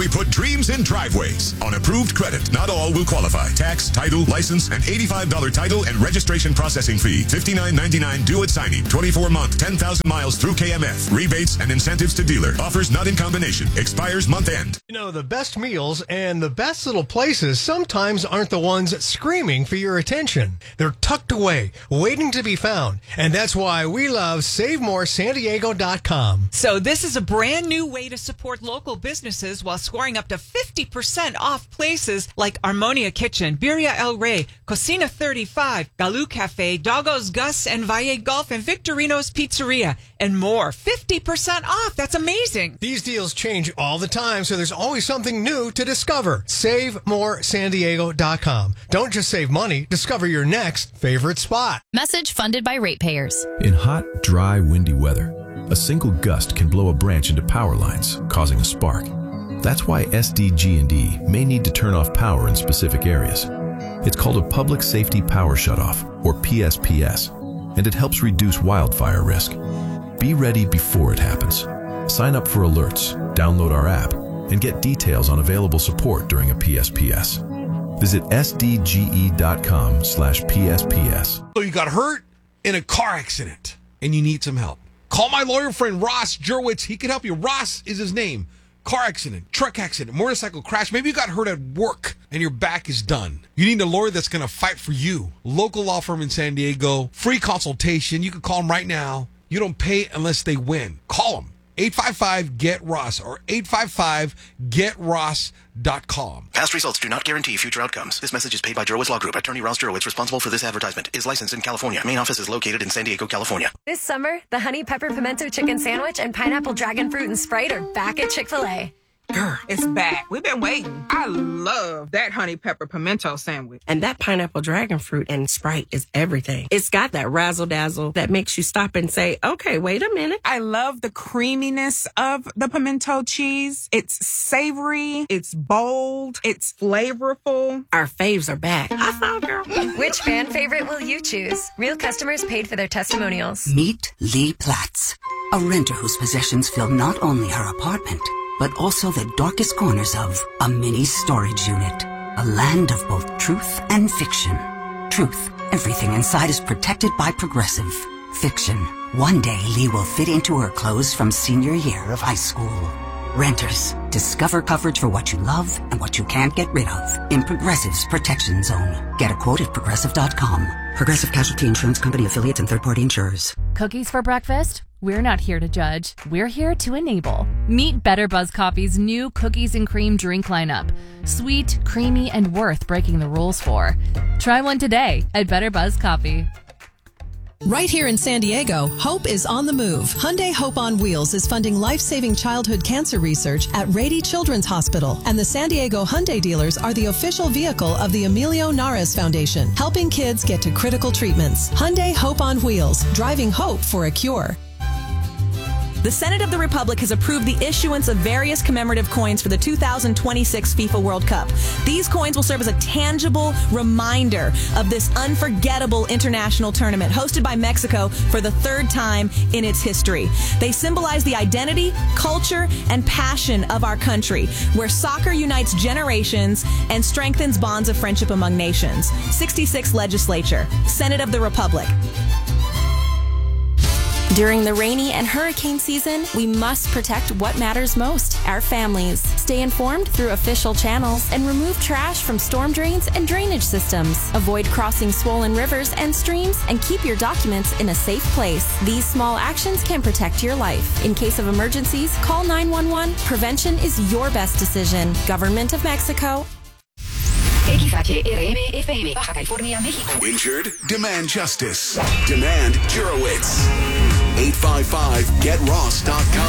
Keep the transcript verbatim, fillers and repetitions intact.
We put dreams in driveways on approved credit. Not all will qualify. Tax, title, license, and eighty-five dollars title and registration processing fee. fifty-nine ninety-nine due at signing. twenty-four month, ten thousand miles through K M F. Rebates and incentives to dealer. Offers not in combination. Expires month end. You know, the best meals and the best little places sometimes aren't the ones screaming for your attention. They're tucked away, waiting to be found. And that's why we love Save More San Diego dot com. So this is a brand new way to support local businesses while scoring up to fifty percent off places like Armonia Kitchen, Birria El Rey, Cocina thirty-five, Galoo Cafe, Doggo's Gus and Valle Golf, and Victorino's Pizzeria, and more. fifty percent off. That's amazing. These deals change all the time, so there's always something new to discover. Save More San Diego dot com. Don't just save money. Discover your next favorite spot. Message funded by ratepayers. In hot, dry, windy weather, a single gust can blow a branch into power lines, causing a spark. That's why S D G and E may need to turn off power in specific areas. It's called a Public Safety Power Shutoff, or P S P S, and it helps reduce wildfire risk. Be ready before it happens. Sign up for alerts, download our app, and get details on available support during a P S P S. Visit S D G E dot com slash P S P S. So you got hurt in a car accident and you need some help. Call my lawyer friend Ross Jurwitz. He can help you. Ross is his name. Car accident, truck accident, motorcycle crash. Maybe you got hurt at work and your back is done. You need a lawyer that's going to fight for you. Local law firm in San Diego. Free consultation. You can call them right now. You don't pay unless they win. Call them. eight five five, G E T Ross or eight five five, get ross dot com. Past results do not guarantee future outcomes. This message is paid by Jurowitz Law Group. Attorney Ross Jurowitz, responsible for this advertisement, is licensed in California. Main office is located in San Diego, California. This summer, the Honey Pepper Pimento Chicken Sandwich and Pineapple Dragon Fruit and Sprite are back at Chick-fil-A. Girl, it's back. We've been waiting. I love that honey pepper pimento sandwich. And that pineapple dragon fruit and Sprite is everything. It's got that razzle dazzle that makes you stop and say, okay, wait a minute. I love the creaminess of the pimento cheese. It's savory. It's bold. It's flavorful. Our faves are back. I thought, girl. Which fan favorite will you choose? Real customers paid for their testimonials. Meet Lee Platts, a renter whose possessions fill not only her apartment, but also the darkest corners of a mini storage unit. A land of both truth and fiction. Truth, everything inside is protected by Progressive. Fiction, one day Lee will fit into her clothes from senior year of high school. Renters, discover coverage for what you love and what you can't get rid of in Progressive's Protection Zone. Get a quote at progressive dot com. Progressive Casualty Insurance Company affiliates and third-party insurers. Cookies for breakfast? We're not here to judge. We're here to enable. Meet Better Buzz Coffee's new cookies and cream drink lineup. Sweet, creamy, and worth breaking the rules for. Try one today at Better Buzz Coffee. Right here in San Diego, Hope is on the move. Hyundai Hope on Wheels is funding life-saving childhood cancer research at Rady Children's Hospital, and the San Diego Hyundai dealers are the official vehicle of the Emilio Nares Foundation, helping kids get to critical treatments. Hyundai Hope on Wheels, driving hope for a cure. The Senate of the Republic has approved the issuance of various commemorative coins for the two thousand twenty-six FIFA World Cup. These coins will serve as a tangible reminder of this unforgettable international tournament hosted by Mexico for the third time in its history. They symbolize the identity, culture, and passion of our country, where soccer unites generations and strengthens bonds of friendship among nations. sixty-sixth Legislature, Senate of the Republic. During the rainy and hurricane season, we must protect what matters most, our families. Stay informed through official channels and remove trash from storm drains and drainage systems. Avoid crossing swollen rivers and streams and keep your documents in a safe place. These small actions can protect your life. In case of emergencies, call nine one one. Prevention is your best decision. Government of Mexico. X H R M F M, Baja California, México. Injured? Demand justice. Demand Jurowitz. eight five five, get ross dot com.